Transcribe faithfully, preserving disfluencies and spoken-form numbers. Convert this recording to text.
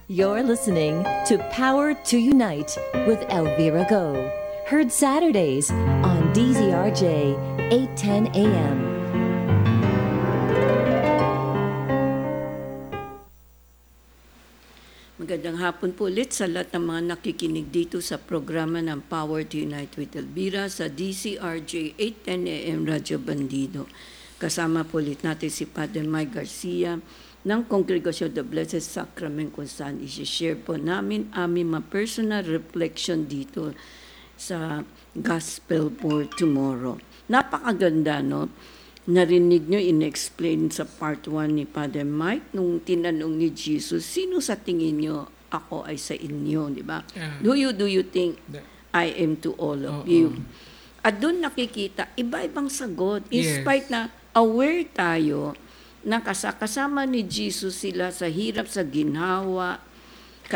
You're listening to Power to Unite with Elvira Go. Heard Saturdays on D Z R J eight ten A M. Magandang hapon po ulit sa lahat ng mga nakikinig dito sa programa ng Power to Unite with Elvira sa D C R J eight ten A M Radyo Bandido. Kasama po ulit natin si Father Mike Garcia ng Congregasyon of the Blessed Sacrament kung saan isi-share po namin aming mga personal reflection dito sa Gospel for Tomorrow. Napakaganda, no? Narinig nyo, in-explain sa part one ni Father Mike nung tinanong ni Jesus, sino sa tingin nyo ako ay sa inyo, di ba? Yeah. Do you, do you think The- I am to all of Oo. you? At doon nakikita, iba-ibang sagot. In Yes. spite na aware tayo na kasa- kasama ni Jesus sila sa hirap, sa ginhawa,